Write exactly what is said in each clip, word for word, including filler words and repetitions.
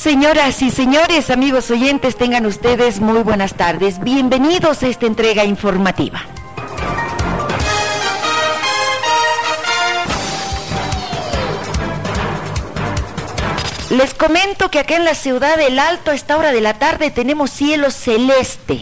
Señoras y señores, amigos oyentes, tengan ustedes muy buenas tardes. Bienvenidos a esta entrega informativa. Les comento que acá en la ciudad del Alto a esta hora de la tarde tenemos cielo celeste.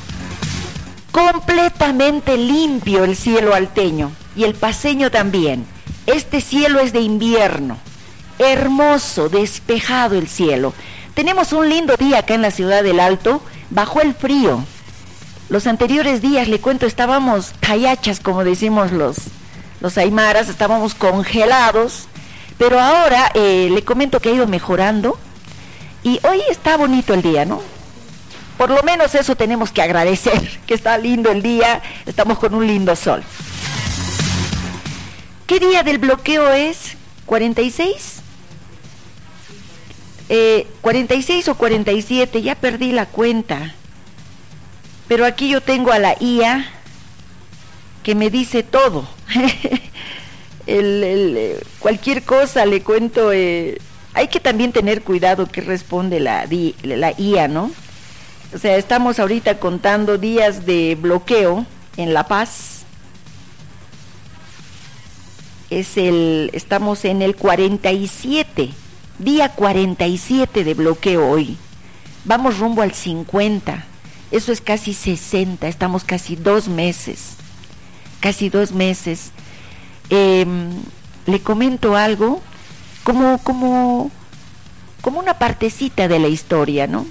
Completamente limpio el cielo alteño y el paceño también. Este cielo es de invierno. Hermoso, despejado el cielo. Tenemos un lindo día acá en la ciudad del Alto, bajó el frío. Los anteriores días, le cuento, estábamos cayachas, como decimos los, los aymaras, estábamos congelados, pero ahora eh, le comento que ha ido mejorando y hoy está bonito el día, ¿no? Por lo menos eso tenemos que agradecer, que está lindo el día, estamos con un lindo sol. ¿Qué día del bloqueo es? ¿cuarenta y seis? Eh, ¿cuarenta y seis o cuarenta y siete? Ya perdí la cuenta. Pero aquí yo tengo a la I A que me dice todo. el, el, cualquier cosa le cuento. Eh, hay que también tener cuidado que responde la, la I A, ¿no? O sea, estamos ahorita contando días de bloqueo en La Paz. Es el, estamos en el cuarenta y siete. Día cuarenta y siete de bloqueo hoy. Vamos rumbo al cincuenta. Eso es casi sesenta. Estamos casi dos meses. Casi dos meses. Eh, le comento algo como, como, como una partecita de la historia, ¿no?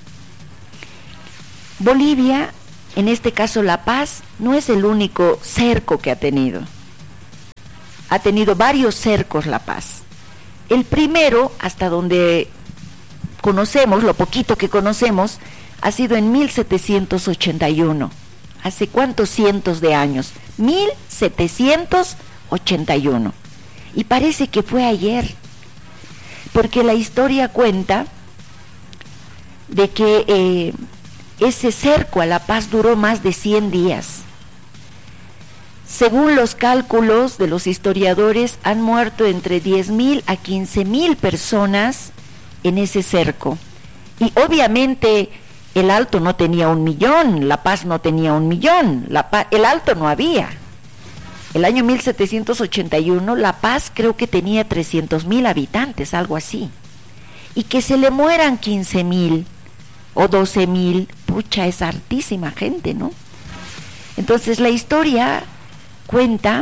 Bolivia, en este caso La Paz, no es el único cerco que ha tenido. Ha tenido varios cercos La Paz. El primero, hasta donde conocemos, lo poquito que conocemos, ha sido en mil setecientos ochenta y uno. ¿Hace cuántos cientos de años? mil setecientos ochenta y uno. Y parece que fue ayer, porque la historia cuenta de que eh, ese cerco a La Paz duró más de cien días. Según los cálculos de los historiadores, han muerto entre diez mil a quince mil personas en ese cerco. Y obviamente el Alto no tenía un millón, La Paz no tenía un millón, La Paz, el Alto no había. El año mil setecientos ochenta y uno, La Paz creo que tenía trescientos mil habitantes, algo así. Y que se le mueran quince mil o doce mil, pucha, es hartísima gente, ¿no? Entonces la historia cuenta,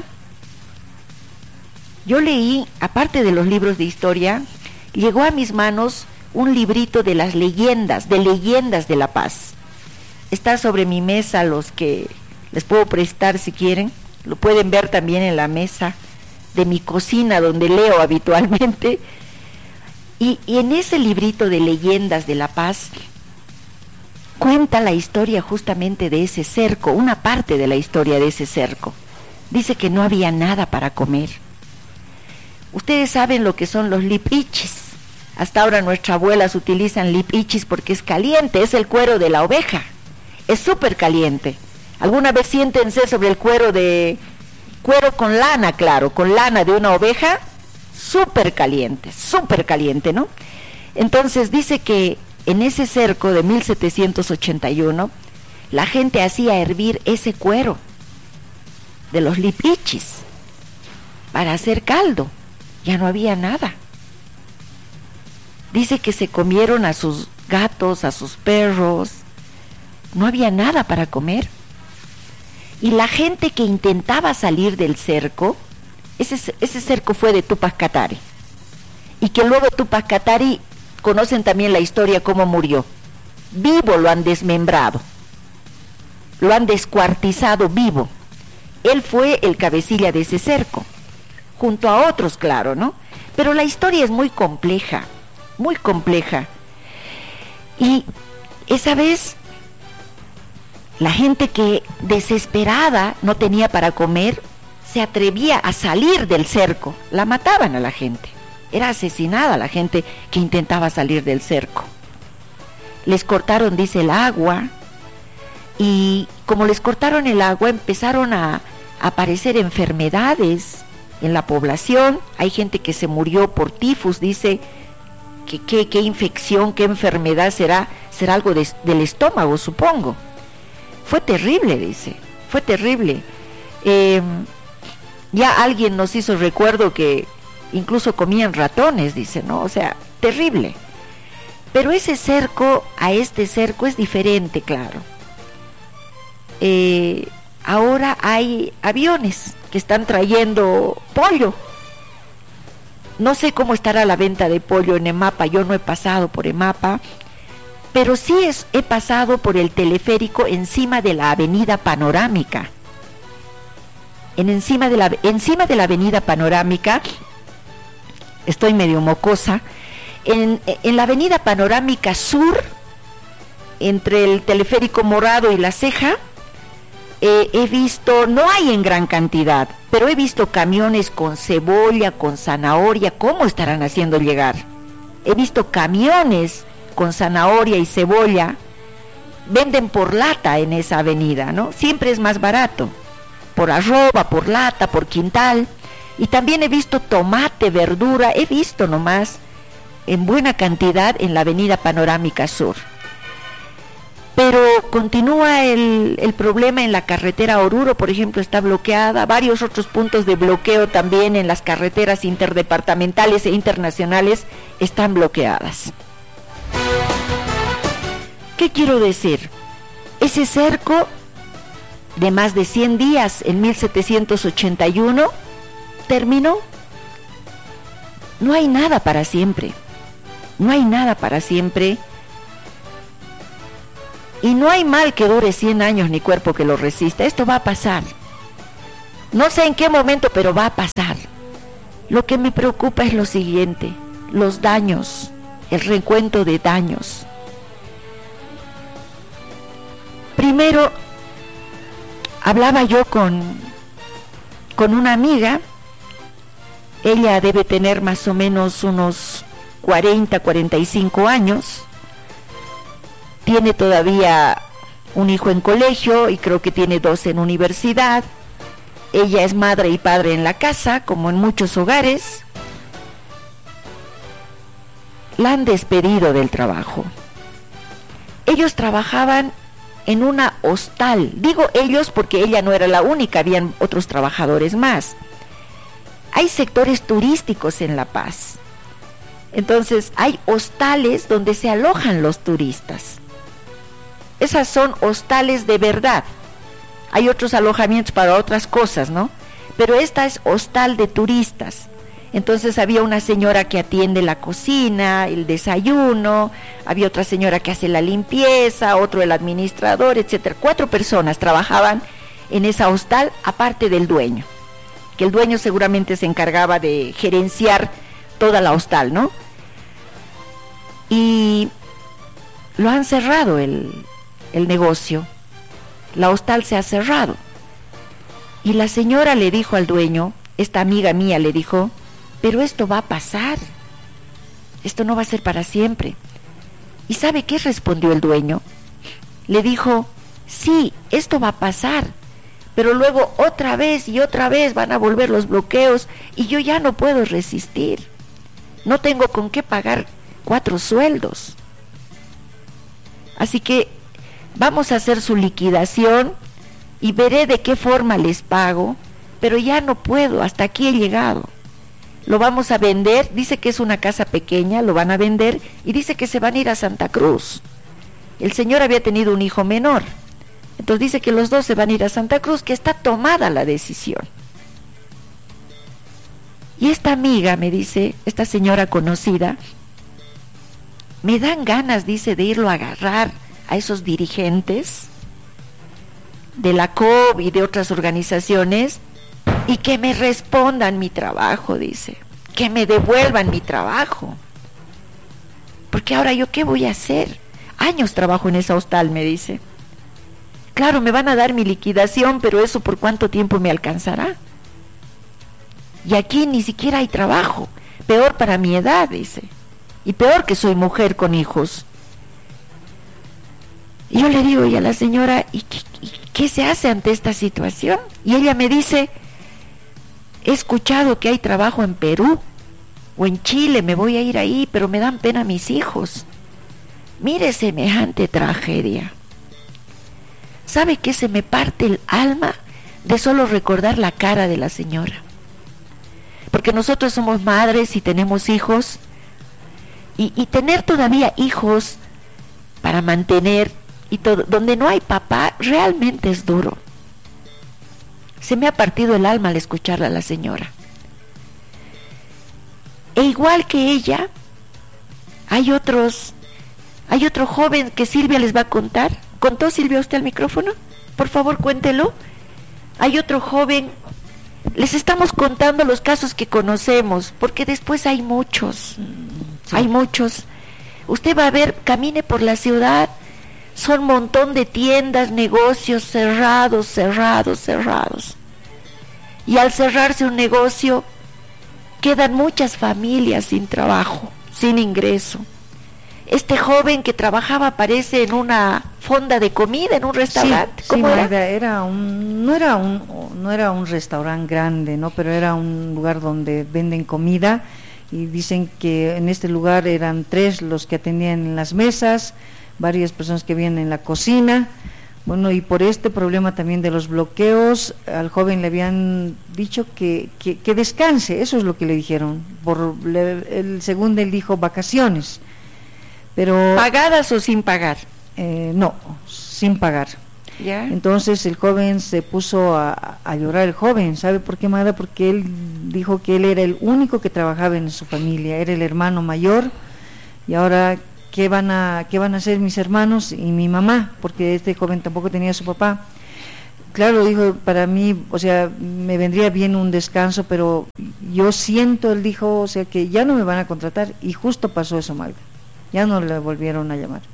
yo leí, aparte de los libros de historia, llegó a mis manos un librito de las leyendas, de leyendas de La Paz. Está sobre mi mesa, los que les puedo prestar si quieren, lo pueden ver también en la mesa de mi cocina donde leo habitualmente. Y, y en ese librito de leyendas de La Paz cuenta la historia justamente de ese cerco, una parte de la historia de ese cerco. Dice que no había nada para comer. Ustedes saben lo que son los lipichis. Hasta ahora nuestras abuelas utilizan lipichis porque es caliente, es el cuero de la oveja. Es súper caliente. ¿Alguna vez siéntense sobre el cuero de... cuero con lana, claro, con lana de una oveja? Súper caliente, súper caliente, ¿no? Entonces dice que en ese cerco de mil setecientos ochenta y uno, la gente hacía hervir ese cuero de los lipichis para hacer caldo. Ya no había nada. Dice que se comieron a sus gatos, a sus perros. No había nada para comer. Y la gente que intentaba salir del cerco, ese, ese cerco fue de Tupac Katari, y que luego Tupac Katari, conocen también la historia cómo murió. Vivo lo han desmembrado, lo han descuartizado vivo. Él fue el cabecilla de ese cerco, junto a otros, claro, ¿no? Pero la historia es muy compleja, muy compleja. Y esa vez, la gente que desesperada no tenía para comer, se atrevía a salir del cerco. La mataban a la gente. Era asesinada la gente que intentaba salir del cerco. Les cortaron, dice, el agua. Y como les cortaron el agua, empezaron a aparecer enfermedades en la población. Hay gente que se murió por tifus, dice, qué, qué, qué infección, qué enfermedad será, será algo de, del estómago, supongo. Fue terrible, dice, fue terrible. Eh, ya alguien nos hizo recuerdo que incluso comían ratones, dice, ¿no? O sea, terrible. Pero ese cerco a este cerco es diferente, claro. Eh, ahora hay aviones que están trayendo pollo. No sé cómo estará la venta de pollo en Emapa, yo no he pasado por Emapa, pero sí es, he pasado por el teleférico encima de la avenida Panorámica. En encima de la, encima de la avenida Panorámica, estoy medio mocosa, en, en la avenida Panorámica Sur, entre el teleférico Morado y La Ceja, eh, he visto, no hay en gran cantidad, pero he visto camiones con cebolla, con zanahoria. ¿Cómo estarán haciendo llegar? He visto camiones con zanahoria y cebolla, venden por lata en esa avenida, ¿no? Siempre es más barato, por arroba, por lata, por quintal. Y también he visto tomate, verdura, he visto nomás en buena cantidad en la avenida Panorámica Sur. Pero continúa el, el problema en la carretera Oruro, por ejemplo, está bloqueada, varios otros puntos de bloqueo también en las carreteras interdepartamentales e internacionales están bloqueadas. ¿Qué quiero decir? Ese cerco de más de cien días en mil setecientos ochenta y uno terminó. No hay nada para siempre, no hay nada para siempre. Y no hay mal que dure cien años ni cuerpo que lo resista. Esto va a pasar. No sé en qué momento, pero va a pasar. Lo que me preocupa es lo siguiente: los daños, el recuento de daños. Primero, hablaba yo con, con una amiga. Ella debe tener más o menos unos cuarenta, cuarenta y cinco años. Tiene todavía un hijo en colegio y creo que tiene dos en universidad. Ella es madre y padre en la casa, como en muchos hogares. La han despedido del trabajo. Ellos trabajaban en una hostal. Digo ellos porque ella no era la única, habían otros trabajadores más. Hay sectores turísticos en La Paz. Entonces hay hostales donde se alojan los turistas. Esas son hostales de verdad. Hay otros alojamientos para otras cosas, ¿no? Pero esta es hostal de turistas. Entonces había una señora que atiende la cocina, el desayuno, había otra señora que hace la limpieza, otro el administrador, etcétera. Cuatro personas trabajaban en esa hostal, aparte del dueño, que el dueño seguramente se encargaba de gerenciar toda la hostal, ¿no? Y lo han cerrado el... el negocio, la hostal se ha cerrado. Y la señora le dijo al dueño, esta amiga mía le dijo, pero esto va a pasar, esto no va a ser para siempre. ¿Y sabe qué respondió el dueño? Le dijo, sí, esto va a pasar, pero luego otra vez y otra vez van a volver los bloqueos y yo ya no puedo resistir, no tengo con qué pagar cuatro sueldos. Así que vamos a hacer su liquidación y veré de qué forma les pago, pero ya no puedo, hasta aquí he llegado. Lo vamos a vender, dice que es una casa pequeña, lo van a vender y dice que se van a ir a Santa Cruz. El señor había tenido un hijo menor, entonces dice que los dos se van a ir a Santa Cruz, que está tomada la decisión. Y esta amiga me dice, esta señora conocida, me dan ganas, dice, de irlo a agarrar a esos dirigentes de la C O B y de otras organizaciones y que me respondan mi trabajo, dice, que me devuelvan mi trabajo, porque ahora yo qué voy a hacer, años trabajo en esa hostal, me dice, claro, me van a dar mi liquidación, pero eso por cuánto tiempo me alcanzará, y aquí ni siquiera hay trabajo, peor para mi edad, dice, y peor que soy mujer con hijos. Y yo le digo, y a la señora, ¿y qué, y qué se hace ante esta situación? Y ella me dice, he escuchado que hay trabajo en Perú. o en Chile, me voy a ir ahí, pero me dan pena mis hijos. Mire semejante tragedia. ¿Sabe qué? Se me parte el alma de solo recordar la cara de la señora. Porque nosotros somos madres y tenemos hijos, y, y tener todavía hijos para mantener y todo, donde no hay papá, realmente es duro. Se me ha partido el alma al escucharla a la señora. E igual que ella, hay otros, hay otro joven que Silvia les va a contar. ¿Contó Silvia usted al micrófono? Por favor, cuéntelo. Hay otro joven. Les estamos contando los casos que conocemos, porque después hay muchos. Sí. Hay muchos. Usted va a ver, camine por la ciudad, son un montón de tiendas, negocios cerrados, cerrados, cerrados. Y al cerrarse un negocio, quedan muchas familias sin trabajo, sin ingreso. Este joven que trabajaba parece en una fonda de comida, en un restaurante. Sí, ¿Cómo sí, era? Magda, era un, no era un, no era un restaurante grande, ¿no? Pero era un lugar donde venden comida, y dicen que en este lugar eran tres los que atendían en las mesas, varias personas que vienen en la cocina. Bueno, y por este problema también de los bloqueos, al joven le habían dicho que, que, que descanse, eso es lo que le dijeron. Por le, el segundo él dijo vacaciones. Pero, ¿pagadas o sin pagar? Eh, no, sin pagar. ¿Ya? Entonces el joven se puso a, a llorar, el joven, ¿sabe por qué, Mada? Porque él dijo que él era el único que trabajaba en su familia, era el hermano mayor, y ahora, ¿qué van a, qué van a hacer mis hermanos y mi mamá? Porque este joven tampoco tenía a su papá. Claro, dijo, para mí, o sea, me vendría bien un descanso, pero yo siento, él dijo, o sea, que ya no me van a contratar, y justo pasó eso, Magda. Ya no le volvieron a llamar,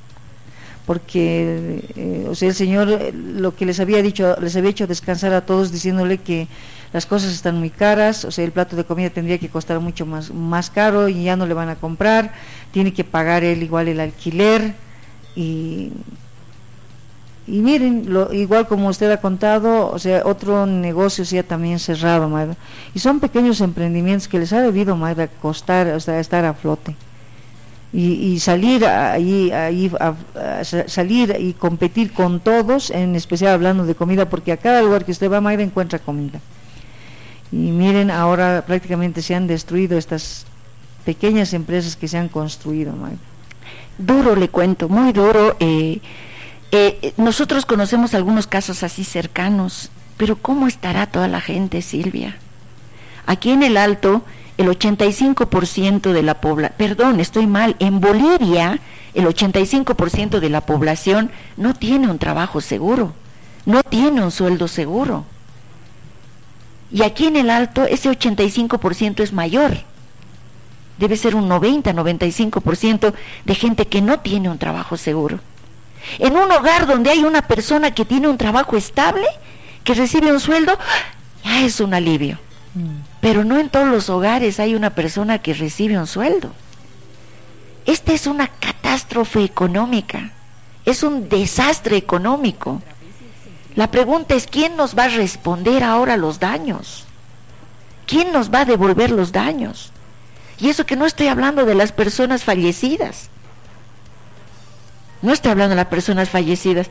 porque eh, o sea, el señor eh, lo que les había dicho, les había hecho descansar a todos diciéndole que las cosas están muy caras, o sea, el plato de comida tendría que costar mucho más, más caro, y ya no le van a comprar, tiene que pagar él igual el alquiler, y y miren, lo, igual como usted ha contado, o sea, otro negocio se ha también cerrado, Magda, y son pequeños emprendimientos que les ha debido, Magda, costar, o sea, estar a flote. Y, y salir ahí, ahí a, a salir y competir con todos, en especial hablando de comida, porque a cada lugar que usted va, Magda, encuentra comida. Y miren, ahora prácticamente se han destruido estas pequeñas empresas que se han construido, Magda. Duro, le cuento, muy duro. Eh, eh, nosotros conocemos algunos casos así cercanos, pero ¿cómo estará toda la gente, Silvia? Aquí en el Alto, el ochenta y cinco por ciento de la población, perdón, estoy mal, en Bolivia, el ochenta y cinco por ciento de la población no tiene un trabajo seguro, no tiene un sueldo seguro. Y aquí en el Alto, ese ochenta y cinco por ciento es mayor. Debe ser un noventa, noventa y cinco por ciento de gente que no tiene un trabajo seguro. En un hogar donde hay una persona que tiene un trabajo estable, que recibe un sueldo, ya es un alivio. Pero no en todos los hogares hay una persona que recibe un sueldo. Esta es una catástrofe económica, es un desastre económico. La pregunta es, ¿quién nos va a responder ahora los daños? ¿Quién nos va a devolver los daños? Y eso que no estoy hablando de las personas fallecidas. No estoy hablando de las personas fallecidas.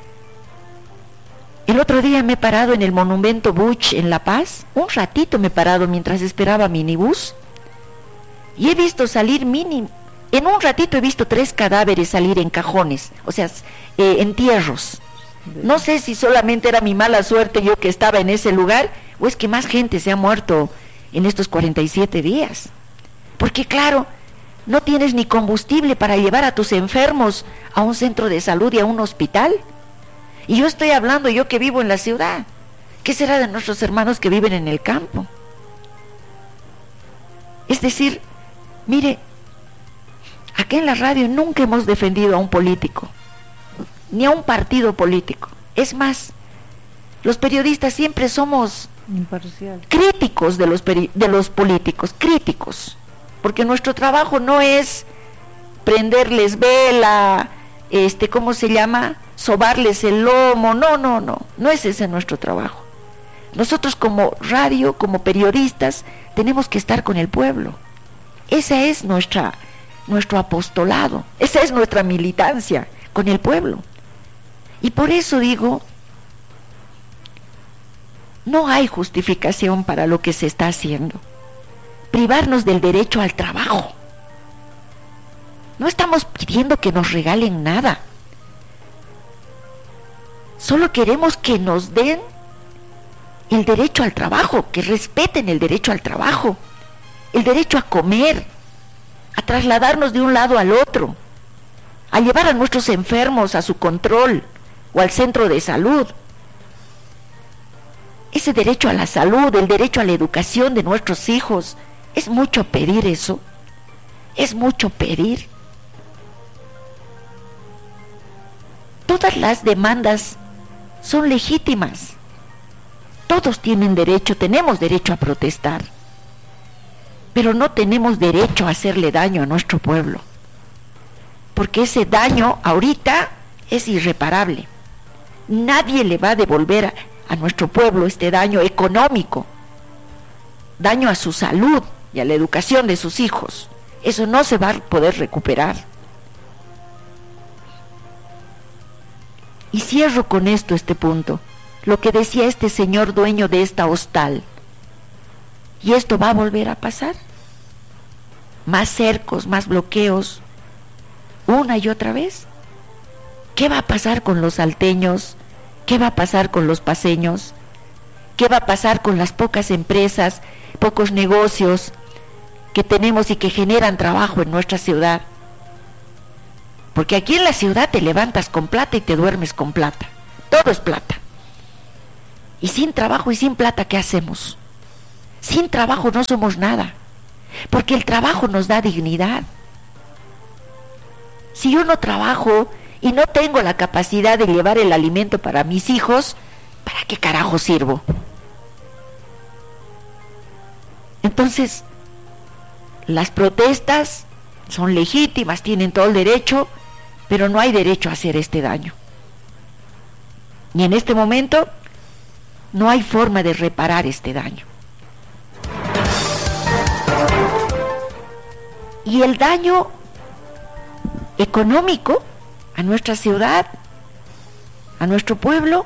El otro día me he parado en el monumento Buch en La Paz, un ratito me he parado mientras esperaba minibús, y he visto salir mini, en un ratito he visto tres cadáveres salir en cajones, o sea, eh, entierros. No sé si solamente era mi mala suerte yo que estaba en ese lugar, o es que más gente se ha muerto en estos cuarenta y siete días. Porque claro, no tienes ni combustible para llevar a tus enfermos a un centro de salud y a un hospital. Y yo estoy hablando, yo que vivo en la ciudad, ¿qué será de nuestros hermanos que viven en el campo? Es decir, mire, aquí en la radio nunca hemos defendido a un político, ni a un partido político. Es más, los periodistas siempre somos imparcial, críticos de los, peri- de los políticos, críticos, porque nuestro trabajo no es prenderles vela, este, ¿cómo se llama?, sobarles el lomo, no, no, no, no es ese nuestro trabajo. Nosotros como radio, como periodistas, tenemos que estar con el pueblo. Esa es nuestra, nuestro apostolado, esa es nuestra militancia con el pueblo. Y por eso digo, no hay justificación para lo que se está haciendo. Privarnos del derecho al trabajo. No estamos pidiendo que nos regalen nada. Solo queremos que nos den el derecho al trabajo, que respeten el derecho al trabajo, el derecho a comer, a trasladarnos de un lado al otro, a llevar a nuestros enfermos a su control o al centro de salud. Ese derecho a la salud, el derecho a la educación de nuestros hijos, ¿es mucho pedir eso? ¿Es mucho pedir? Todas las demandas son legítimas. Todos tienen derecho, tenemos derecho a protestar, pero no tenemos derecho a hacerle daño a nuestro pueblo, porque ese daño ahorita es irreparable. Nadie le va a devolver a, a nuestro pueblo este daño económico, daño a su salud y a la educación de sus hijos. Eso no se va a poder recuperar. Y cierro con esto este punto, lo que decía este señor dueño de esta hostal. ¿Y esto va a volver a pasar? Más cercos, más bloqueos, una y otra vez. ¿Qué va a pasar con los salteños? ¿Qué va a pasar con los paceños? ¿Qué va a pasar con las pocas empresas, pocos negocios que tenemos y que generan trabajo en nuestra ciudad? Porque aquí en la ciudad te levantas con plata y te duermes con plata. Todo es plata. Y sin trabajo y sin plata, ¿qué hacemos? Sin trabajo no somos nada, porque el trabajo nos da dignidad. Si yo no trabajo y no tengo la capacidad de llevar el alimento para mis hijos, ¿para qué carajo sirvo? Entonces, las protestas son legítimas, tienen todo el derecho, pero no hay derecho a hacer este daño. Y en este momento no hay forma de reparar este daño. Y el daño económico a nuestra ciudad, a nuestro pueblo,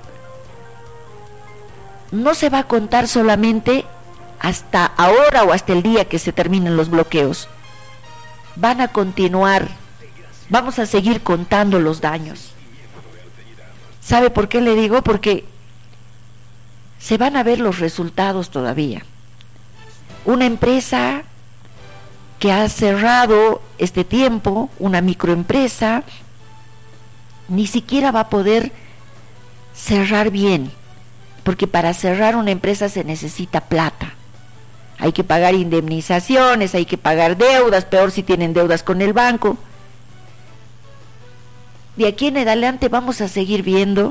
no se va a contar solamente hasta ahora o hasta el día que se terminen los bloqueos. Van a continuar, vamos a seguir contando los daños. ¿Sabe por qué le digo? Porque se van a ver los resultados todavía. Una empresa que ha cerrado este tiempo, una microempresa, ni siquiera va a poder cerrar bien, porque para cerrar una empresa se necesita plata. Hay que pagar indemnizaciones, hay que pagar deudas, peor si tienen deudas con el banco. De aquí en adelante vamos a seguir viendo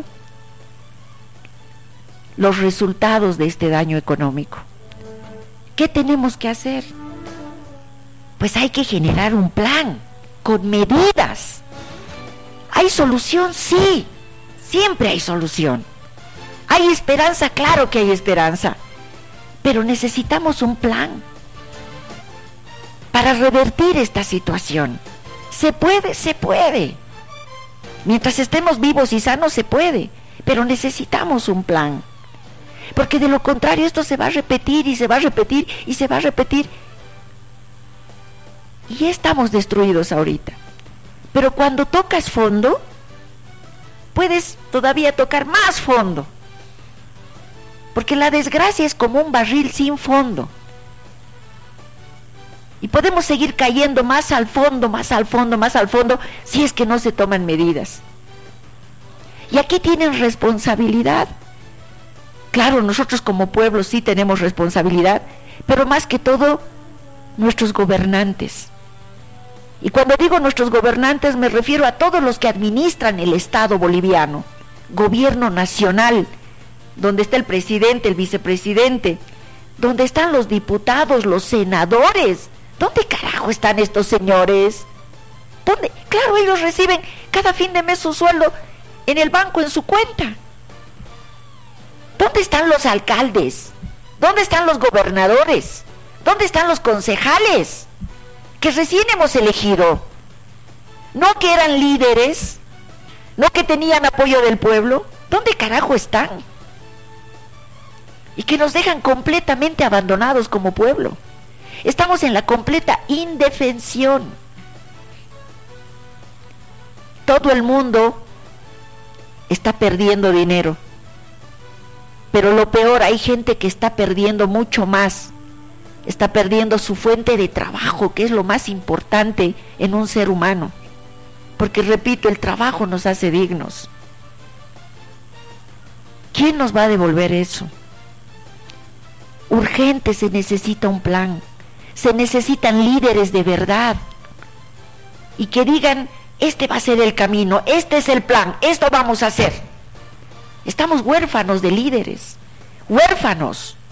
los resultados de este daño económico. ¿Qué tenemos que hacer? Pues hay que generar un plan con medidas. ¿Hay solución? Sí, siempre hay solución. ¿Hay esperanza? Claro que hay esperanza, pero necesitamos un plan para revertir esta situación. ¿Se puede? Se puede. Mientras estemos vivos y sanos se puede, pero necesitamos un plan, porque de lo contrario esto se va a repetir y se va a repetir y se va a repetir. Y ya estamos destruidos ahorita. Pero cuando tocas fondo, puedes todavía tocar más fondo, porque la desgracia es como un barril sin fondo. Y podemos seguir cayendo más al fondo, más al fondo, más al fondo, si es que no se toman medidas. Y aquí tienen responsabilidad. Claro, nosotros como pueblo sí tenemos responsabilidad, pero más que todo, nuestros gobernantes. Y cuando digo nuestros gobernantes, me refiero a todos los que administran el Estado boliviano, gobierno nacional, donde está el presidente, el vicepresidente, donde están los diputados, los senadores. ¿Dónde carajo están estos señores? ¿Dónde? Claro, ellos reciben cada fin de mes su sueldo en el banco, en su cuenta. ¿Dónde están los alcaldes? ¿Dónde están los gobernadores? ¿Dónde están los concejales? que recién hemos elegido, no que eran líderes, no que tenían apoyo del pueblo, ¿dónde carajo están? Y que nos dejan completamente abandonados como pueblo. Estamos en la completa indefensión. Todo el mundo está perdiendo dinero, pero lo peor, hay gente que está perdiendo mucho más. Está perdiendo su fuente de trabajo, que es lo más importante en un ser humano. Porque, repito, el trabajo nos hace dignos. ¿Quién nos va a devolver eso? Urgente se necesita un plan. Se necesitan líderes de verdad. Y que digan, este va a ser el camino, este es el plan, esto vamos a hacer. Estamos huérfanos de líderes. Huérfanos.